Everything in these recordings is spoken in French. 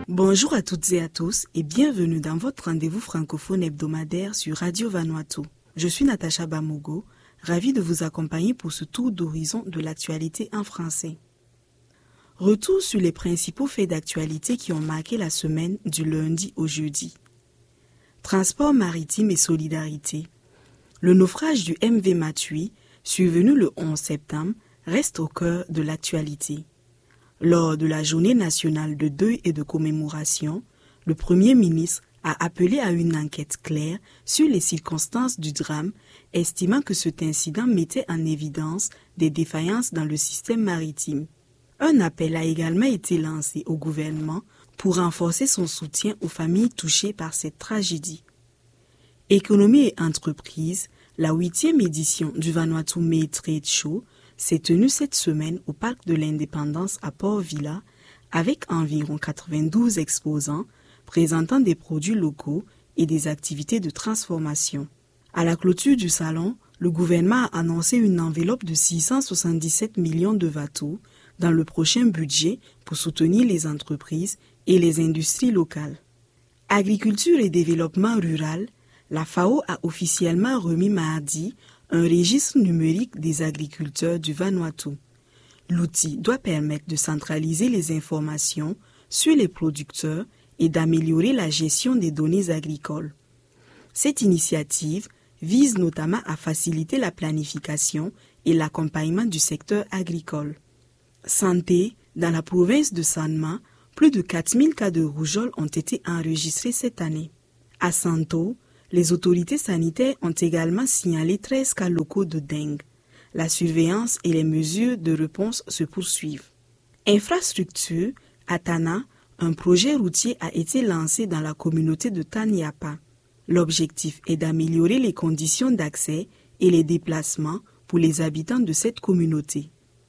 Bonjour à toutes et à tous et bienvenue dans votre rendez-vous francophone hebdomadaire sur Radio Vanuatu. Je suis Natacha Bamogo, ravie de vous accompagner pour ce tour d'horizon de l'actualité en français. Retour sur les principaux faits d'actualité qui ont marqué la semaine du lundi au jeudi. Transport maritime et solidarité. Le naufrage du MV Matui, survenu le 11 septembre, reste au cœur de l'actualité. Lors de la journée nationale de deuil et de commémoration, le Premier ministre a appelé à une enquête claire sur les circonstances du drame, estimant que cet incident mettait en évidence des défaillances dans le système maritime. Un appel a également été lancé au gouvernement pour renforcer son soutien aux familles touchées par cette tragédie. Économie et entreprise, la 8e édition du Vanuatu May Trade Show s'est tenue cette semaine au Parc de l'Indépendance à Port-Vila avec environ 92 exposants présentant des produits locaux et des activités de transformation. À la clôture du salon, le gouvernement a annoncé une enveloppe de 677 millions de vatous dans le prochain budget pour soutenir les entreprises et les industries locales. Agriculture et développement rural, la FAO a officiellement remis mardi un registre numérique des agriculteurs du Vanuatu. L'outil doit permettre de centraliser les informations sur les producteurs et d'améliorer la gestion des données agricoles. Cette initiative vise notamment à faciliter la planification et l'accompagnement du secteur agricole. Santé, dans la province de Sanma, plus de 4000 cas de rougeole ont été enregistrés cette année. À Santo, les autorités sanitaires ont également signalé 13 cas locaux de dengue. La surveillance et les mesures de réponse se poursuivent. Infrastructure, à Tana, un projet routier a été lancé dans la communauté de Tanyapa. L'objectif est d'améliorer les conditions d'accès et les déplacements pour les habitants de cette communauté.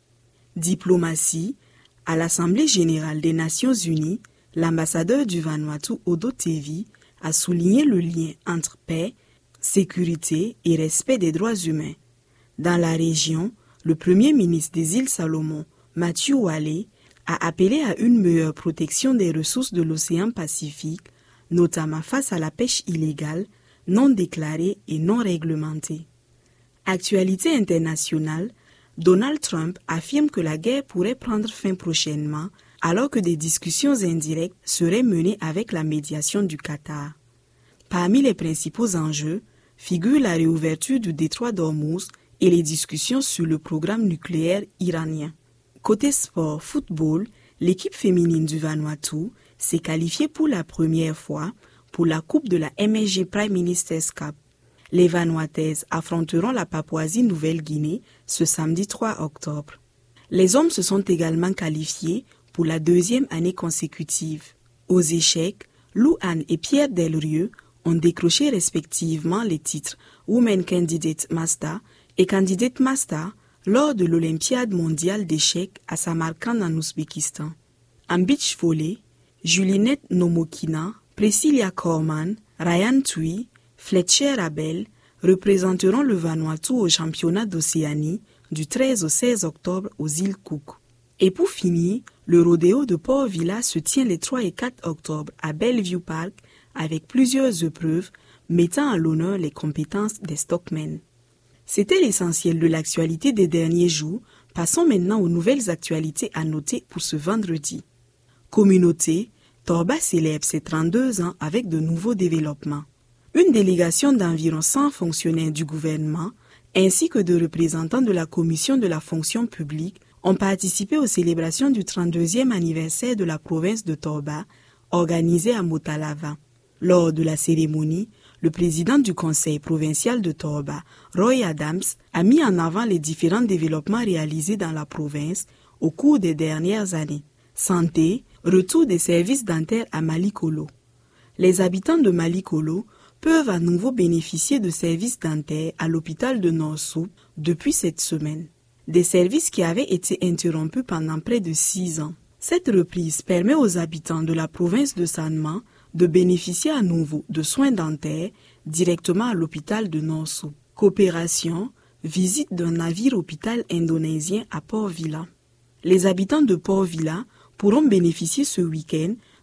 Diplomatie, à l'Assemblée générale des Nations unies, l'ambassadeur du Vanuatu, Odo Tevi, a souligné le lien entre paix, sécurité et respect des droits humains. Dans la région, le Premier ministre des îles Salomon, Matthew Wale, a appelé à une meilleure protection des ressources de l'océan Pacifique, notamment face à la pêche illégale, non déclarée et non réglementée. Actualité internationale, Donald Trump affirme que la guerre pourrait prendre fin prochainement alors que des discussions indirectes seraient menées avec la médiation du Qatar. Parmi les principaux enjeux figurent la réouverture du détroit d'Ormuz et les discussions sur le programme nucléaire iranien. Côté sport football, l'équipe féminine du Vanuatu s'est qualifiée pour la première fois pour la Coupe de la MSG Prime Minister's Cup. Les Vanuataises affronteront la Papouasie-Nouvelle-Guinée ce samedi 3 octobre. Les hommes se sont également qualifiés pour la 2e année consécutive. Aux échecs, Lou Anne et Pierre Delrieux ont décroché respectivement les titres Women Candidate Master et Candidate Master lors de l'Olympiade mondiale d'échecs à Samarkand en Ouzbékistan. En beach volley, Julinette Nomokina, Priscilla Corman, Ryan Tui, Fletcher Abel représenteront le Vanuatu au championnat d'Océanie du 13 au 16 octobre aux îles Cook. Et pour finir, le rodéo de Port-Vila se tient les 3 et 4 octobre à Bellevue Park avec plusieurs épreuves mettant à l'honneur les compétences des stockmen. C'était l'essentiel de l'actualité des derniers jours. Passons maintenant aux nouvelles actualités à noter pour ce vendredi. Communauté, Torba célèbre ses 32 ans avec de nouveaux développements. Une délégation d'environ 100 fonctionnaires du gouvernement ainsi que de représentants de la Commission de la fonction publique ont participé aux célébrations du 32e anniversaire de la province de Torba, organisée à Motalava. Lors de la cérémonie, le président du conseil provincial de Torba, Roy Adams, a mis en avant les différents développements réalisés dans la province au cours des dernières années. Santé, retour des services dentaires à Malikolo. Les habitants de Malikolo peuvent à nouveau bénéficier de services dentaires à l'hôpital de Nord-Soup depuis cette semaine. Des services qui avaient été interrompus pendant près de 6 ans. Cette reprise permet aux habitants de la province de Sanma de bénéficier à nouveau de soins dentaires directement à l'hôpital de Nord-Soup. Coopération, visite d'un navire-hôpital indonésien à Port-Vila. Les habitants de Port-Vila pourront bénéficier ce week-end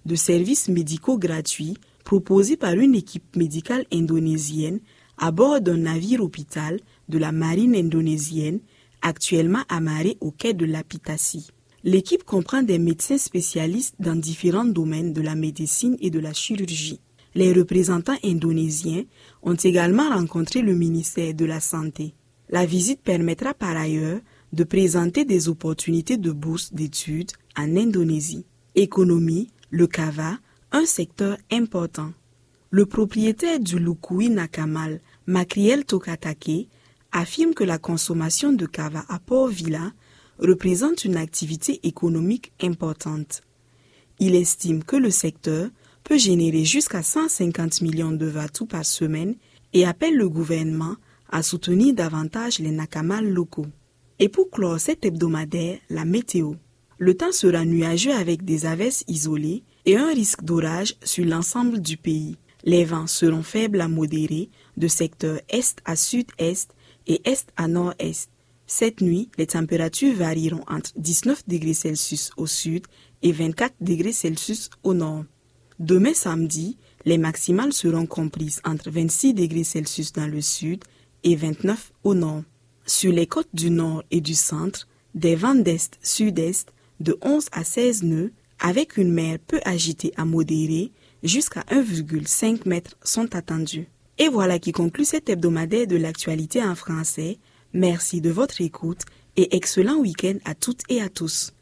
de services médicaux gratuits proposés par une équipe médicale indonésienne à bord d'un navire-hôpital de la marine indonésienne actuellement amarré au quai de Lapitasi. L'équipe comprend des médecins spécialistes dans différents domaines de la médecine et de la chirurgie. Les représentants indonésiens ont également rencontré le ministère de la Santé. La visite permettra par ailleurs de présenter des opportunités de bourse d'études en Indonésie. Économie, le kava, un secteur important. Le propriétaire du Lukui Nakamal, Makriel Tokatake, affirme que la consommation de kava à Port Vila représente une activité économique importante. Il estime que le secteur peut générer jusqu'à 150 millions de vatous par semaine et appelle le gouvernement à soutenir davantage les Nakamal locaux. Et pour clore cet hebdomadaire, la météo. Le temps sera nuageux avec des averses isolées et un risque d'orage sur l'ensemble du pays. Les vents seront faibles à modérés de secteur est à sud-est et est à nord-est. Cette nuit, les températures varieront entre 19 degrés Celsius au sud et 24 degrés Celsius au nord. Demain samedi, les maximales seront comprises entre 26 degrés Celsius dans le sud et 29 au nord. Sur les côtes du nord et du centre, des vents d'est-sud-est de 11 à 16 nœuds avec une mer peu agitée à modérée jusqu'à 1,5 m sont attendus. Et voilà qui conclut cet hebdomadaire de l'actualité en français. Merci de votre écoute et excellent week-end à toutes et à tous.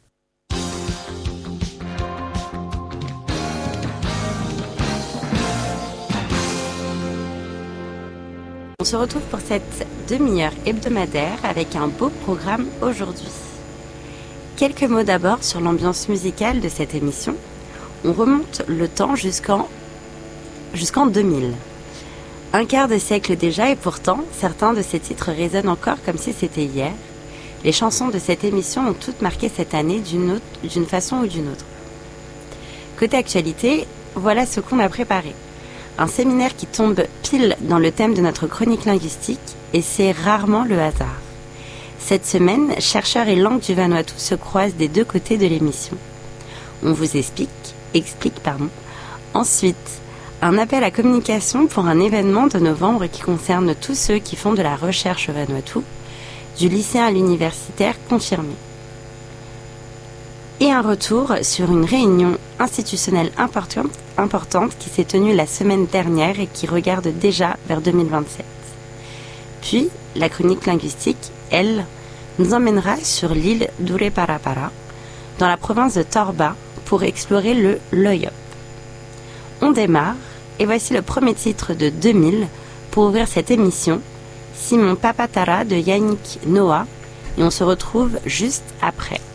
On se retrouve pour cette demi-heure hebdomadaire avec un beau programme aujourd'hui. Quelques mots d'abord sur l'ambiance musicale de cette émission. On remonte le temps jusqu'en 2000. Un quart de siècle déjà et pourtant, certains de ces titres résonnent encore comme si c'était hier. Les chansons de cette émission ont toutes marqué cette année d'une façon ou d'une autre. Côté actualité, voilà ce qu'on a préparé. Un séminaire qui tombe pile dans le thème de notre chronique linguistique, et c'est rarement le hasard. Cette semaine, chercheurs et langues du Vanuatu se croisent des deux côtés de l'émission. On vous explique. Ensuite, un appel à communication pour un événement de novembre qui concerne tous ceux qui font de la recherche au Vanuatu, du lycéen à l'universitaire confirmé. Et un retour sur une réunion institutionnelle importante qui s'est tenue la semaine dernière et qui regarde déjà vers 2027. Puis, la chronique linguistique, elle, nous emmènera sur l'île d'Ureparapara, dans la province de Torba, pour explorer le Loyop. On démarre, et voici le premier titre de 2000 pour ouvrir cette émission, Simon Papatara de Yannick Noah, et on se retrouve juste après.